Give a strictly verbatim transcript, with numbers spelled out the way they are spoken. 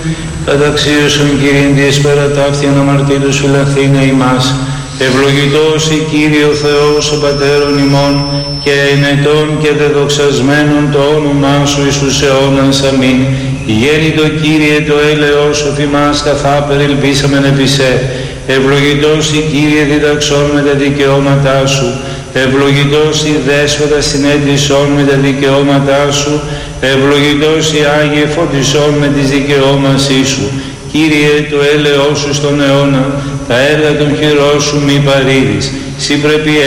Καταξίωσον Κύριε Διες πέρα ταύτιαν αμαρτήτους φυλαχθήνε ημάς. Ευλογητός η Κύριε ο Θεός ο Πατέρων ημών και ενετών και δεδοξασμένων το όνομά Σου εις τους αιώνας. Αμήν. Γέννητο Κύριε το έλεος ο θυμάς καθά περιλπίσαμεν επί σε. Ευλογητός η Κύριε διδαξών με τα δικαιώματά Σου. Ευλογητός η Δέσποτα συνέντησόν με τα δικαιώματά Σου. Ευλογητός η Άγιε φωτισόν με τις δικαιώμασή Σου. Κύριε το έλεος Σου στον αιώνα, τα έργα των χειρών Σου μη παρήδεις. Συ πρέπει